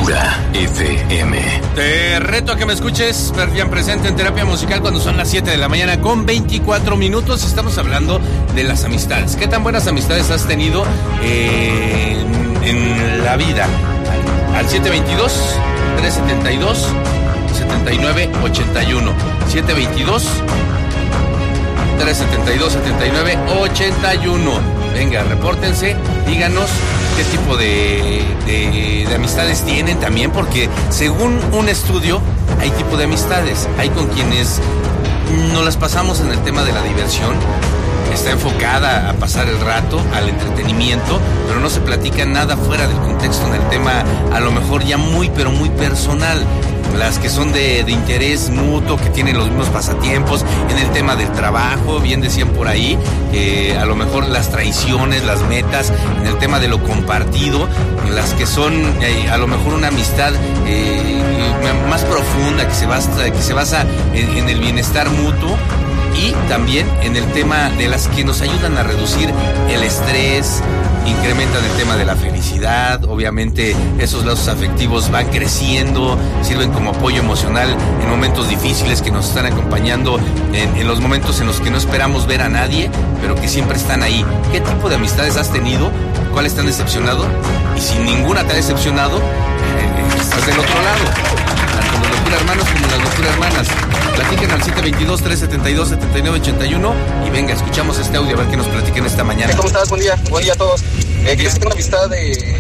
Locura FM. Te reto a que me escuches, bien presente en Terapia Musical cuando son las 7 de la mañana con 24 minutos. Estamos hablando de las amistades. ¿Qué tan buenas amistades has tenido en la vida? Al 722-372-7981. 722-372-7981. Venga, repórtense, díganos qué tipo de amistades tienen también, porque según un estudio hay tipo de amistades. Hay con quienes nos las pasamos en el tema de la diversión, está enfocada a pasar el rato, al entretenimiento, pero no se platica nada fuera del contexto en el tema a lo mejor ya muy pero muy personal. Las que son de interés mutuo, que tienen los mismos pasatiempos, en el tema del trabajo, bien decían por ahí, a lo mejor las traiciones, las metas, en el tema de lo compartido, las que son a lo mejor una amistad más profunda, que se basa en el bienestar mutuo, y también en el tema de las que nos ayudan a reducir el estrés, incrementan el tema de la felicidad. Obviamente esos lazos afectivos van creciendo, sirven como apoyo emocional en momentos difíciles, que nos están acompañando en los momentos en los que no esperamos ver a nadie, pero que siempre están ahí. ¿Qué tipo de amistades has tenido? ¿Cuáles te han decepcionado? Y si ninguna te ha decepcionado, estás del otro lado, tanto los Locura Hermanos como las Locura Hermanas. Platiquen al 722-372-7981 y venga, escuchamos este audio a ver qué nos platiquen esta mañana. ¿Cómo estás? Buen día a todos. Yo tengo una amistad de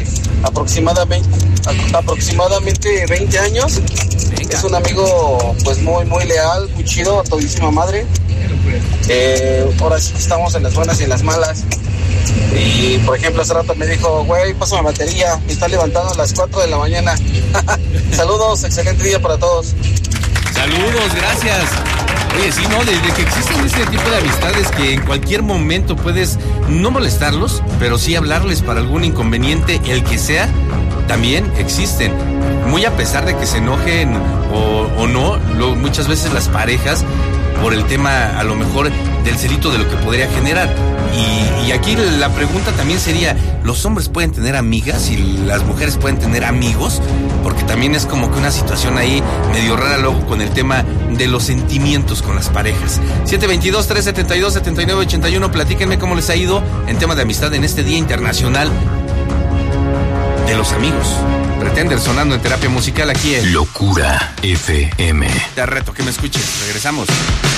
aproximadamente 20 años. Venga. Es un amigo pues muy leal, muy chido, a todísima madre. Ahora sí estamos en las buenas y en las malas. Y por ejemplo hace rato me dijo, güey, pásame batería, me está levantando a las 4 de la mañana. Saludos, excelente día para todos. Saludos, gracias. Oye, sí, ¿no? Desde que existen este tipo de amistades que en cualquier momento puedes no molestarlos, pero sí hablarles para algún inconveniente, el que sea, también existen. Muy a pesar de que se enojen o no, muchas veces las parejas, por el tema a lo mejor del celito de lo que podría generar. Y aquí la pregunta también sería, ¿los hombres pueden tener amigas y las mujeres pueden tener amigos? Porque también es como que una situación ahí medio rara luego con el tema de los sentimientos con las parejas. 722-372-7981, platíquenme cómo les ha ido en tema de amistad en este Día Internacional de los Amigos. Pretender sonando en Terapia Musical aquí en Locura FM. Te reto que me escuches. Regresamos.